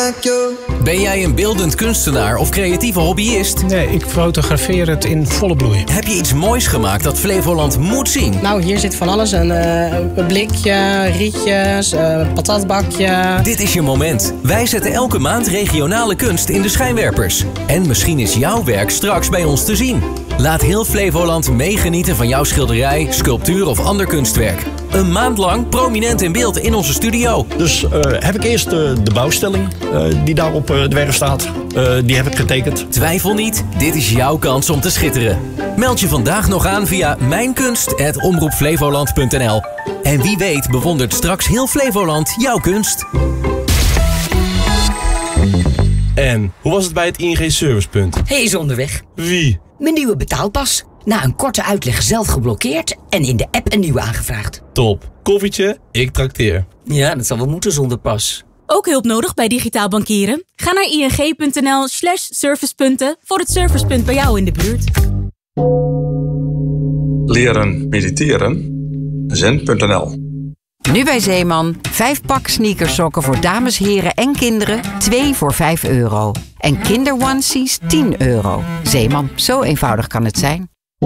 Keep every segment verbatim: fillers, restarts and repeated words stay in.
like you. Ben jij een beeldend kunstenaar of creatieve hobbyist? Nee, ik fotografeer het in volle bloei. Heb je iets moois gemaakt dat Flevoland moet zien? Nou, hier zit van alles. Een, uh, een blikje, rietjes, uh, patatbakje. Dit is je moment. Wij zetten elke maand regionale kunst in de schijnwerpers. En misschien is jouw werk straks bij ons te zien. Laat heel Flevoland meegenieten van jouw schilderij, sculptuur of ander kunstwerk. Een maand lang prominent in beeld in onze studio. Dus uh, heb ik eerst uh, de bouwstelling uh, die daar op uh, het werk staat. Uh, die heb ik getekend. Twijfel niet, dit is jouw kans om te schitteren. Meld je vandaag nog aan via mijnkunst apenstaartje omroep flevoland punt n l. En wie weet bewondert straks heel Flevoland jouw kunst. En hoe was het bij het I N G Servicepunt? Hij is onderweg. Wie? Mijn nieuwe betaalpas. Na een korte uitleg zelf geblokkeerd en in de app een nieuwe aangevraagd. Top. Koffietje, ik trakteer. Ja, dat zal wel moeten zonder pas. Ook hulp nodig bij digitaal bankieren? Ga naar ing punt n l slash servicepunten voor het servicepunt bij jou in de buurt. Leren mediteren? zen punt n l. Nu bij Zeeman. Vijf pak sneakersokken voor dames, heren en kinderen. Twee voor vijf euro. En kinderonesies tien euro. Zeeman, zo eenvoudig kan het zijn.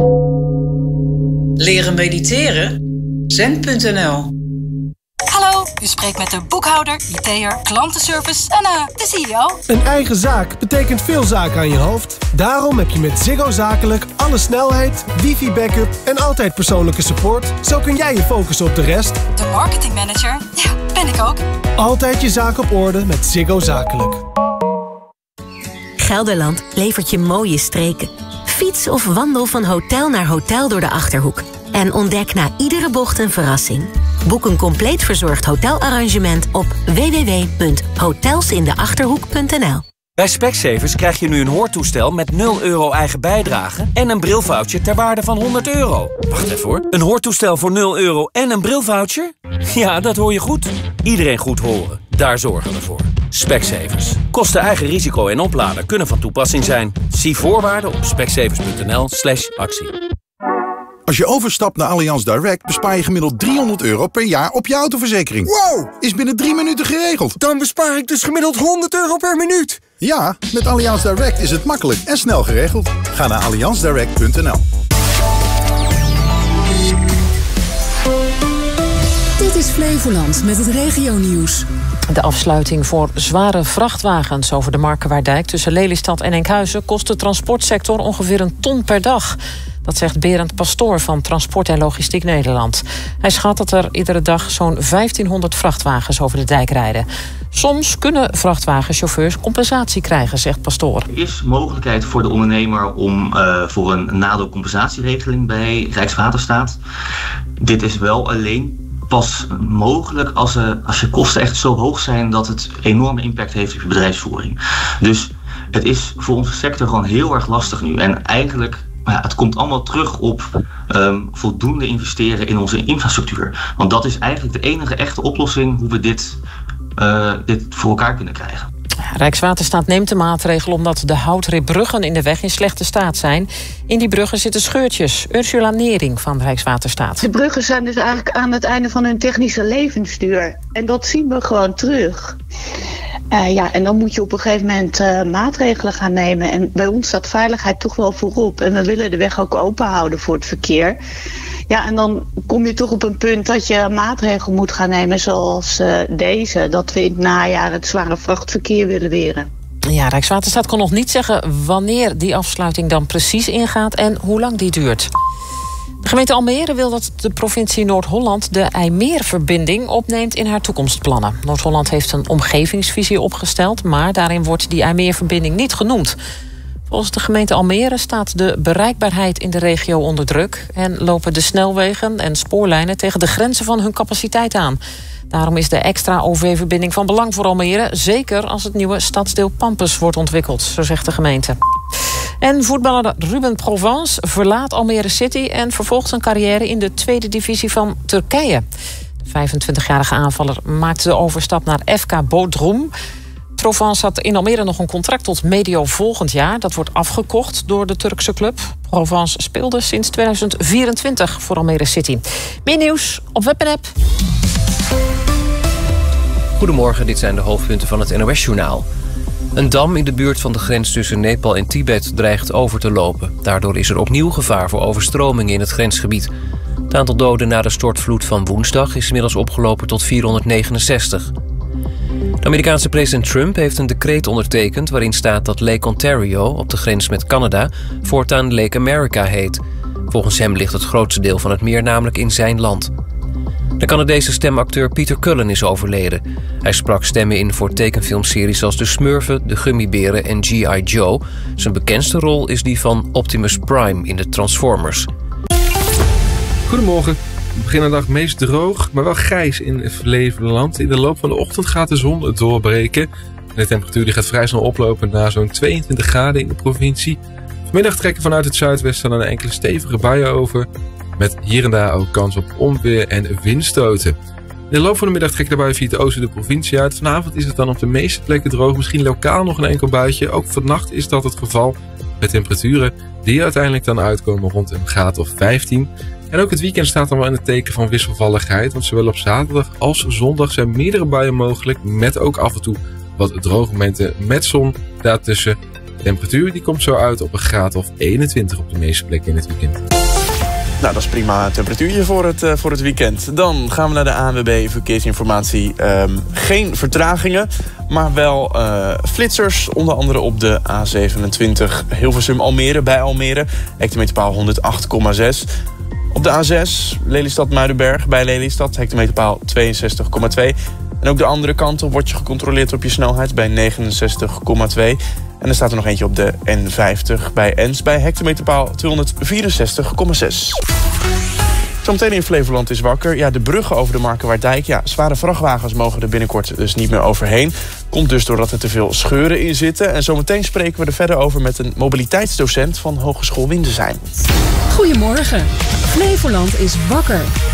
Leren mediteren? zen punt n l. Hallo, u spreekt met de boekhouder, I T'er, klantenservice en uh, de C E O. Een eigen zaak betekent veel zaken aan je hoofd. Daarom heb je met Ziggo Zakelijk alle snelheid, wifi-backup en altijd persoonlijke support. Zo kun jij je focussen op de rest. De marketingmanager, ja, ben ik ook. Altijd je zaak op orde met Ziggo Zakelijk. Gelderland levert je mooie streken. Fiets of wandel van hotel naar hotel door de Achterhoek. En ontdek na iedere bocht een verrassing. Boek een compleet verzorgd hotelarrangement op w w w punt hotelsindeachterhoek punt n l. Bij Specsavers krijg je nu een hoortoestel met nul euro eigen bijdrage en een brilvoucher ter waarde van honderd euro. Wacht even hoor. Een hoortoestel voor nul euro en een brilvoucher? Ja, dat hoor je goed. Iedereen goed horen. Daar zorgen we voor. Specsavers. Kosten eigen risico en opladen kunnen van toepassing zijn. Zie voorwaarden op specsavers punt n l slash actie. Als je overstapt naar Allianz Direct bespaar je gemiddeld driehonderd euro per jaar op je autoverzekering. Wow! Is binnen drie minuten geregeld. Dan bespaar ik dus gemiddeld honderd euro per minuut. Ja, met Allianz Direct is het makkelijk en snel geregeld. Ga naar allianz direct punt n l. Dit is Flevoland met het regionieuws. De afsluiting voor zware vrachtwagens over de Markerwaarddijk tussen Lelystad en Enkhuizen kost de transportsector ongeveer een ton per dag. Dat zegt Berend Pastoor van Transport en Logistiek Nederland. Hij schat dat er iedere dag zo'n vijftienhonderd vrachtwagens over de dijk rijden. Soms kunnen vrachtwagenchauffeurs compensatie krijgen, zegt Pastoor. Er is mogelijkheid voor de ondernemer om uh, voor een nadeelcompensatieregeling bij Rijkswaterstaat. Dit is wel alleen pas mogelijk als, uh, als je kosten echt zo hoog zijn dat het enorme impact heeft op je bedrijfsvoering. Dus het is voor onze sector gewoon heel erg lastig nu. En eigenlijk, ja, het komt allemaal terug op um, voldoende investeren in onze infrastructuur. Want dat is eigenlijk de enige echte oplossing hoe we dit, uh, dit voor elkaar kunnen krijgen. Rijkswaterstaat neemt de maatregel omdat de houtribbruggen in de weg in slechte staat zijn. In die bruggen zitten scheurtjes. Ursula Nering van Rijkswaterstaat. De bruggen zijn dus eigenlijk aan het einde van hun technische levensduur. En dat zien we gewoon terug. Uh, ja, en dan moet je op een gegeven moment uh, maatregelen gaan nemen. En bij ons staat veiligheid toch wel voorop. En we willen de weg ook open houden voor het verkeer. Ja, en dan kom je toch op een punt dat je een maatregel moet gaan nemen zoals uh, deze. Dat we in het najaar het zware vrachtverkeer willen weren. Ja, Rijkswaterstaat kan nog niet zeggen wanneer die afsluiting dan precies ingaat en hoe lang die duurt. De gemeente Almere wil dat de provincie Noord-Holland de IJmeerverbinding opneemt in haar toekomstplannen. Noord-Holland heeft een omgevingsvisie opgesteld, maar daarin wordt die IJmeerverbinding niet genoemd. Volgens de gemeente Almere staat de bereikbaarheid in de regio onder druk en lopen de snelwegen en spoorlijnen tegen de grenzen van hun capaciteit aan. Daarom is de extra O V-verbinding van belang voor Almere, zeker als het nieuwe stadsdeel Pampus wordt ontwikkeld, zo zegt de gemeente. En voetballer Ruben Provence verlaat Almere City en vervolgt zijn carrière in de tweede divisie van Turkije. De vijfentwintigjarige aanvaller maakte de overstap naar F K Bodrum. Provence had in Almere nog een contract tot medio volgend jaar. Dat wordt afgekocht door de Turkse club. Provence speelde sinds tweeduizend vierentwintig voor Almere City. Meer nieuws op web en app. Goedemorgen, dit zijn de hoofdpunten van het N O S-journaal. Een dam in de buurt van de grens tussen Nepal en Tibet dreigt over te lopen. Daardoor is er opnieuw gevaar voor overstromingen in het grensgebied. Het aantal doden na de stortvloed van woensdag is inmiddels opgelopen tot vierhonderdnegenenzestig. De Amerikaanse president Trump heeft een decreet ondertekend waarin staat dat Lake Ontario op de grens met Canada voortaan Lake America heet. Volgens hem ligt het grootste deel van het meer namelijk in zijn land. De Canadese stemacteur Peter Cullen is overleden. Hij sprak stemmen in voor tekenfilmseries als De Smurfen, De Gummiberen en G I. Joe. Zijn bekendste rol is die van Optimus Prime in de Transformers. Goedemorgen. We beginnen de dag meest droog, maar wel grijs in Flevoland. In de loop van de ochtend gaat de zon doorbreken. De temperatuur die gaat vrij snel oplopen naar zo'n tweeëntwintig graden in de provincie. Vanmiddag trekken vanuit het zuidwesten dan een enkele stevige buien over. Met hier en daar ook kans op onweer en windstoten. In de loop van de middag trekken de buien via het oosten de provincie uit. Vanavond is het dan op de meeste plekken droog. Misschien lokaal nog een enkel buitje. Ook vannacht is dat het geval. Met temperaturen die uiteindelijk dan uitkomen rond een graad of vijftien. En ook het weekend staat dan wel in het teken van wisselvalligheid. Want zowel op zaterdag als zondag zijn meerdere buien mogelijk. Met ook af en toe wat droge momenten met zon daartussen. De temperatuur die komt zo uit op een graad of eenentwintig op de meeste plekken in het weekend. Nou, dat is prima temperatuurtje voor het, uh, voor het weekend. Dan gaan we naar de A N W B Verkeersinformatie. Um, geen vertragingen, maar wel uh, flitsers. Onder andere op de A zevenentwintig Hilversum-Almere bij Almere. Hectometerpaal honderdacht komma zes. Op de A zes Lelystad-Muidenberg bij Lelystad. Hectometerpaal tweeënzestig komma twee. En ook de andere kant op wordt je gecontroleerd op je snelheid bij negenenzestig komma twee. En er staat er nog eentje op de N vijftig bij Ens bij hectometerpaal tweehonderdvierenzestig komma zes. Zometeen in Flevoland is wakker. Ja, de bruggen over de Markerwaarddijk. Ja, zware vrachtwagens mogen er binnenkort dus niet meer overheen. Komt dus doordat er te veel scheuren in zitten. En zometeen spreken we er verder over met een mobiliteitsdocent van Hogeschool Windesheim. Goedemorgen. Flevoland is wakker.